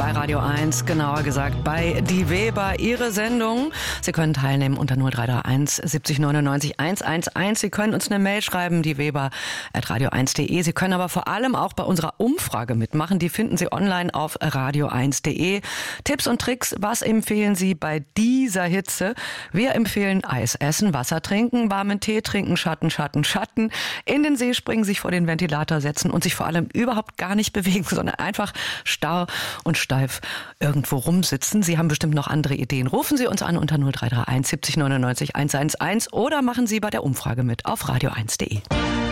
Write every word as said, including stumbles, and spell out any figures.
bei Radio eins, genauer gesagt bei Die Weber, Ihre Sendung. Sie können teilnehmen unter null drei drei eins siebzig neunundneunzig hundertundeins. Sie können uns eine Mail schreiben, dieweber at radio eins punkt de. Sie können aber vor allem auch bei unserer Umfrage mitmachen. Die finden Sie online auf radio eins punkt de. Tipps und Tricks, was empfehlen Sie bei dieser Hitze? Wir empfehlen Eis essen, Wasser trinken, warmen Tee trinken, Schatten, Schatten, Schatten, in den See springen, sich vor den Ventilator setzen und sich vor allem überhaupt gar nicht bewegen, sondern einfach starr und steif irgendwo rumsitzen. Sie haben bestimmt noch andere Ideen. Rufen Sie uns an unter null drei drei eins siebzig neunundneunzig hundertundeins oder machen Sie bei der Umfrage mit auf radio eins punkt de.